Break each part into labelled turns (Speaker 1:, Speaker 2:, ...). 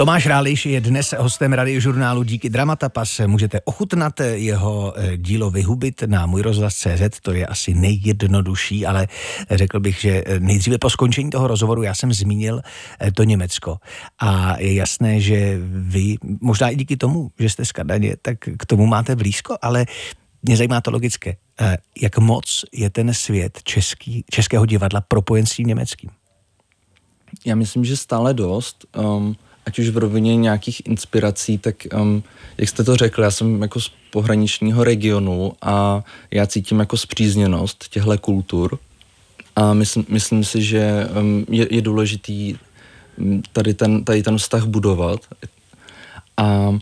Speaker 1: Tomáš Ráliš je dnes hostem radiožurnálu Díky Dramatapas. Můžete ochutnat jeho dílo Vyhubit na Můj rozhlas.cz, to je asi nejjednodušší, ale řekl bych, že nejdříve po skončení toho rozhovoru já jsem zmínil to Německo. A je jasné, že vy, možná i díky tomu, že jste z Kadaně, tak k tomu máte blízko, ale mě zajímá to logické. Jak moc je ten svět českého divadla propojen s tím německým?
Speaker 2: Já myslím, že stále dost, ať už v rovině nějakých inspirací, tak jak jste to řekl, já jsem jako z pohraničního regionu a já cítím jako spřízněnost těchto kultur a myslím si, že je důležitý tady ten vztah budovat. A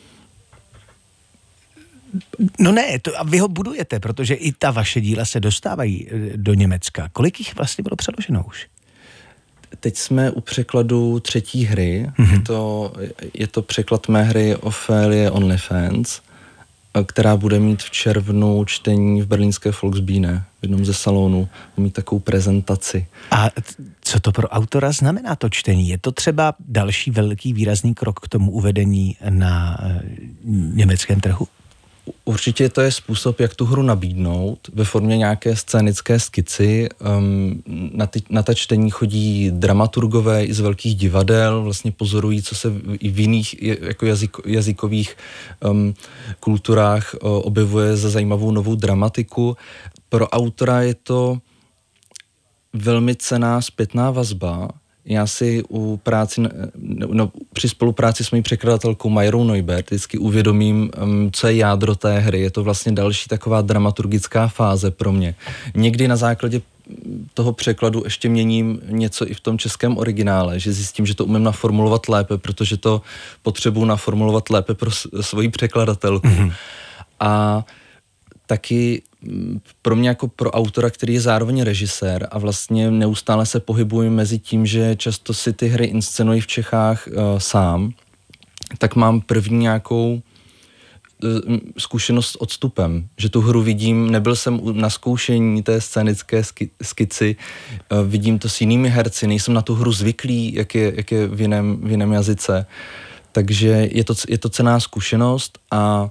Speaker 1: no ne, a vy ho budujete, protože i ta vaše díla se dostávají do Německa. Kolik jich vlastně bylo přeloženo už?
Speaker 2: Teď jsme u překladu 3. hry. Je to překlad mé hry Ophelie OnlyFans, která bude mít v červnu čtení v berlínské Volksbühne, v jednom ze salonů. Mít takovou prezentaci.
Speaker 1: A co to pro autora znamená to čtení? Je to třeba další velký výrazný krok k tomu uvedení na německém trhu?
Speaker 2: Určitě to je způsob, jak tu hru nabídnout ve formě nějaké scénické skici. Na ta čtení chodí dramaturgové i z velkých divadel, vlastně pozorují, co se i v jiných jako jazykových kulturách objevuje za zajímavou novou dramatiku. Pro autora je to velmi cenná zpětná vazba. Já si při spolupráci s mojí překladatelkou Majrou Neubert vždycky uvědomím, co je jádro té hry. Je to vlastně další taková dramaturgická fáze pro mě. Někdy na základě toho překladu ještě měním něco i v tom českém originále, že zjistím, že to umím naformulovat lépe, protože to potřebuji naformulovat lépe pro svoji překladatelku. A taky pro mě jako pro autora, který je zároveň režisér a vlastně neustále se pohybuji mezi tím, že často si ty hry inscenuji v Čechách sám, tak mám první nějakou zkušenost s odstupem, že tu hru vidím, nebyl jsem na zkoušení té scénické skici, vidím to s jinými herci, nejsem na tu hru zvyklý, jak je v jiném jazyce, takže je to cenná zkušenost a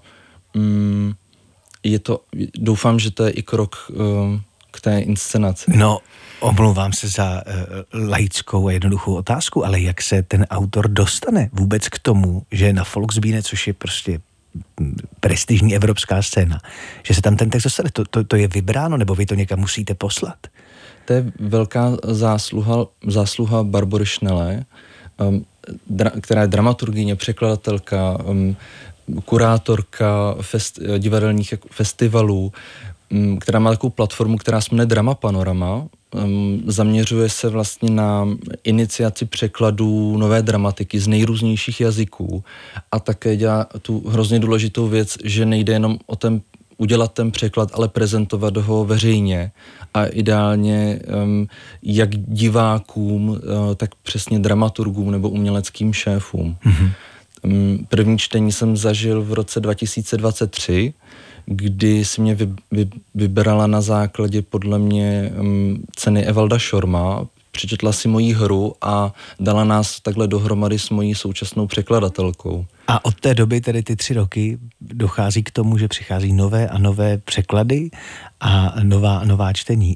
Speaker 2: doufám, že to je i krok k té inscenaci.
Speaker 1: No, omlouvám se za laickou a jednoduchou otázku, ale jak se ten autor dostane vůbec k tomu, že na Volksbühne, což je prostě prestižní evropská scéna, že se tam ten text dostane, to je vybráno, nebo vy to někam musíte poslat?
Speaker 2: To je velká zásluha Barbory Schnelle, která je dramaturgyně, překladatelka, kurátorka divadelních festivalů, která má takovou platformu, která se jmenuje Drama Panorama. Zaměřuje se vlastně na iniciaci překladů nové dramatiky z nejrůznějších jazyků a také dělá tu hrozně důležitou věc, že nejde jenom o udělat ten překlad, ale prezentovat ho veřejně a ideálně jak divákům, tak přesně dramaturgům nebo uměleckým šéfům. První čtení jsem zažil v roce 2023, kdy si mě vybrala na základě podle mě ceny Evalda Šorma, přečetla si moji hru a dala nás takhle dohromady s mojí současnou překladatelkou.
Speaker 1: A od té doby, tedy ty 3 roky, dochází k tomu, že přichází nové a nové překlady a nová čtení.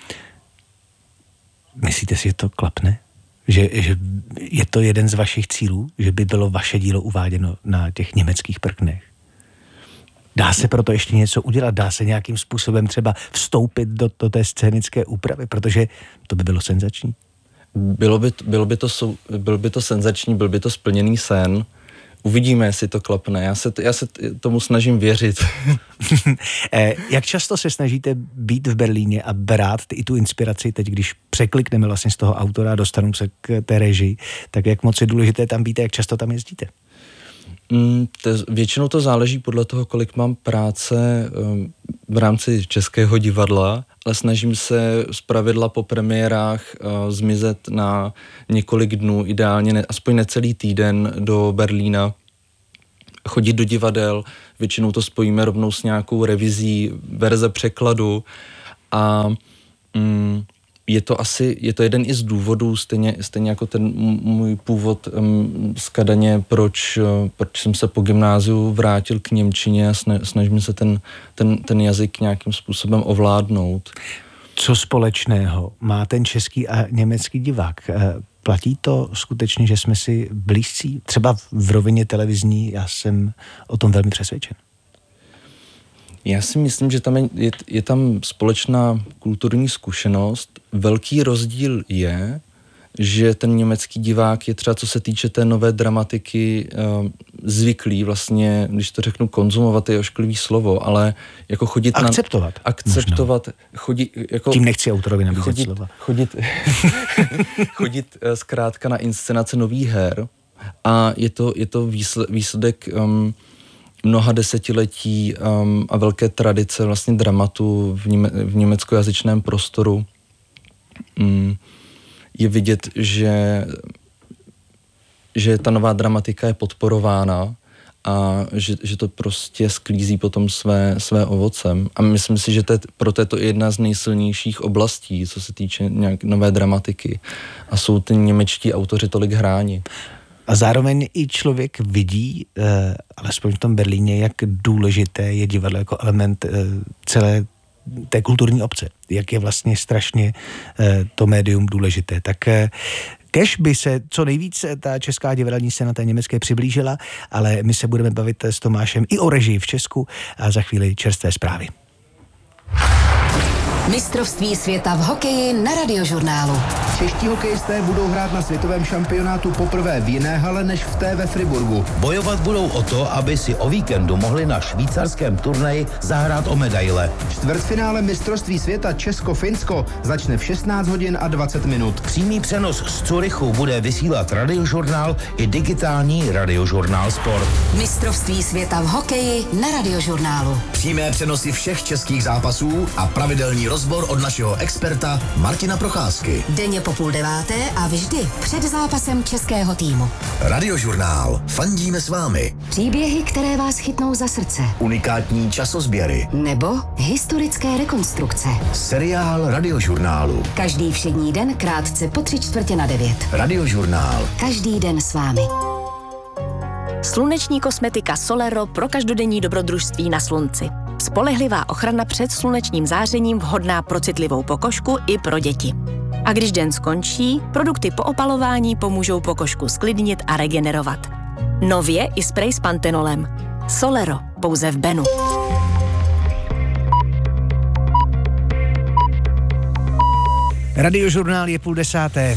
Speaker 1: Myslíte si, že to klapne? Že je to jeden z vašich cílů, že by bylo vaše dílo uváděno na těch německých prknech? Dá se proto ještě něco udělat? Dá se nějakým způsobem třeba vstoupit do té scénické úpravy? Protože to by bylo senzační.
Speaker 2: Bylo by to senzační, byl by to splněný sen. Uvidíme, jestli to klapne. Já se tomu snažím věřit.
Speaker 1: Jak často se snažíte být v Berlíně a brát i tu inspiraci, teď když překlikneme vlastně z toho autora a dostanu se k té režii, tak jak moc je důležité tam být a jak často tam jezdíte?
Speaker 2: Většinou to záleží podle toho, kolik mám práce v rámci Českého divadla, ale snažím se zpravidla po premiérách zmizet na několik dnů, ideálně aspoň necelý týden do Berlína, chodit do divadel, většinou to spojíme rovnou s nějakou revizí verze překladu a je to jeden i z důvodů, stejně jako ten můj původ z Kadaně, proč jsem se po gymnáziu vrátil k němčině a snažím se ten jazyk nějakým způsobem ovládnout.
Speaker 1: Co společného má ten český a německý divák? Platí to skutečně, že jsme si blízcí? Třeba v rovině televizní, já jsem o tom velmi přesvědčen.
Speaker 2: Já si myslím, že tam je tam společná kulturní zkušenost. Velký rozdíl je, že ten německý divák je třeba, co se týče té nové dramatiky, zvyklý vlastně, když to řeknu, konzumovat je ošklivý slovo, ale jako chodit akceptovat, chodit, jako
Speaker 1: tím nechci autorovi nabízet slova.
Speaker 2: Chodit zkrátka na inscenace nových her a je to výsledek mnoha desetiletí a velké tradice vlastně dramatu v německojazyčném prostoru. Je vidět, že ta nová dramatika je podporována a že to prostě sklízí potom své ovocem. A myslím si, že proto je to jedna z nejsilnějších oblastí, co se týče nějak nové dramatiky. A jsou ty němečtí autoři tolik hráni.
Speaker 1: A zároveň i člověk vidí, alespoň v tom Berlíně, jak důležité je divadlo jako element celé té kulturní obce. Jak je vlastně strašně to médium důležité. Tak kéž by se co nejvíce ta česká divadelní scéna té německé přiblížila, ale my se budeme bavit s Tomášem i o režii v Česku a za chvíli čerstvé zprávy.
Speaker 3: Mistrovství světa v hokeji na Radiožurnálu.
Speaker 4: Čeští hokejisté budou hrát na světovém šampionátu poprvé v jiné hale než v té ve Friburgu.
Speaker 5: Bojovat budou o to, aby si o víkendu mohli na švýcarském turnaji zahrát o medaile.
Speaker 4: Čtvrtfinále mistrovství světa Česko-Finsko začne v 16 hodin a 20 minut.
Speaker 5: Přímý přenos z Curychu bude vysílat Radiožurnál i digitální Radiožurnál Sport.
Speaker 3: Mistrovství světa v hokeji na Radiožurnálu.
Speaker 6: Přímé přenosy všech českých zápasů a pravidelný rozbor od našeho experta Martina Procházky.
Speaker 3: Denně po 8:30 a vždy před zápasem českého týmu.
Speaker 6: Radiožurnál. Fandíme s vámi.
Speaker 3: Příběhy, které vás chytnou za srdce.
Speaker 6: Unikátní časozběry.
Speaker 3: Nebo historické rekonstrukce.
Speaker 6: Seriál Radiožurnálu.
Speaker 3: Každý všední den krátce po 8:45.
Speaker 6: Radiožurnál.
Speaker 3: Každý den s vámi.
Speaker 7: Sluneční kosmetika Solero pro každodenní dobrodružství na slunci. Spolehlivá ochrana před slunečním zářením vhodná pro citlivou pokožku i pro děti. A když den skončí, produkty po opalování pomůžou pokožku sklidnit a regenerovat. Nově i sprej s pantenolem. Solero, pouze v Benu.
Speaker 1: Radiožurnál je 9:30.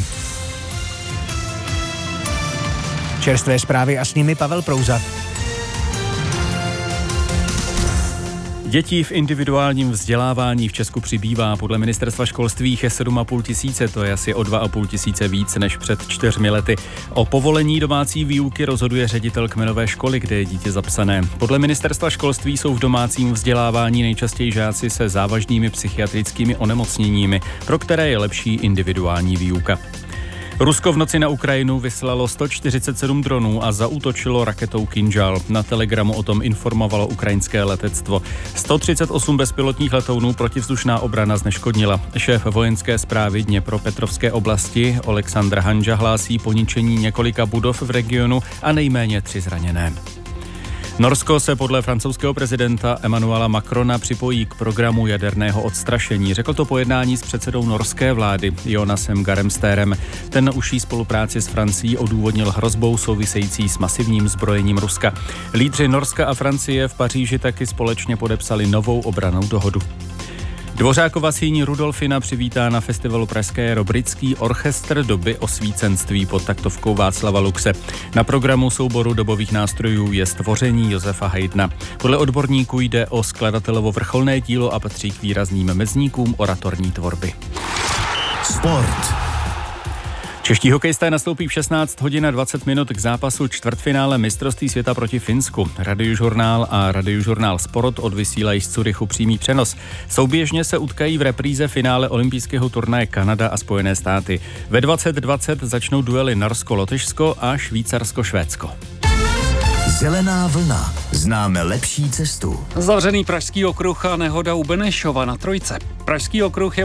Speaker 1: Čerstvé zprávy a s nimi Pavel Prouza.
Speaker 8: Dětí v individuálním vzdělávání v Česku přibývá. Podle ministerstva školství je 7,5 tisíce, to je asi o 2,5 tisíce víc než před 4 lety. O povolení domácí výuky rozhoduje ředitel kmenové školy, kde je dítě zapsané. Podle ministerstva školství jsou v domácím vzdělávání nejčastěji žáci se závažnými psychiatrickými onemocněními, pro které je lepší individuální výuka. Rusko v noci na Ukrajinu vyslalo 147 dronů a zaútočilo raketou Kinžal. Na Telegramu o tom informovalo ukrajinské letectvo. 138 bezpilotních letounů protivzdušná obrana zneškodnila. Šéf vojenské správy Dněpropetrovské oblasti Oleksandr Hanža hlásí poničení několika budov v regionu a nejméně 3 zraněné. Norsko se podle francouzského prezidenta Emmanuela Macrona připojí k programu jaderného odstrašení. Řekl to po jednání s předsedou norské vlády Jonasem Garem Stérem. Ten užší spolupráci s Francií odůvodnil hrozbou související s masivním zbrojením Ruska. Lídři Norska a Francie v Paříži taky společně podepsali novou obrannou dohodu. Dvořákova síň Rudolfina přivítá na festivalu Pražské jaro britský orchestr doby osvícenství pod taktovkou Václava Luxe. Na programu souboru dobových nástrojů je Stvoření Josefa Haydna. Podle odborníků jde o skladatelovo vrcholné dílo a patří k výrazným mezníkům oratorní tvorby.
Speaker 6: Sport.
Speaker 8: Čeští hokejisté nastoupí v 16 hodin a 20 minut k zápasu čtvrtfinále mistrovství světa proti Finsku. Radiožurnál a Radiožurnál Sport odvysílají z Curychu přímý přenos. Souběžně se utkají v repríze finále olympijského turnaje Kanada a Spojené státy. Ve 20:20 začnou duely Norsko-Lotyšsko a Švýcarsko-Švédsko.
Speaker 6: Zelená vlna. Známe lepší cestu.
Speaker 9: Zavřený Pražský okruh a nehoda u Benešova na Trojce. Pražský okruh je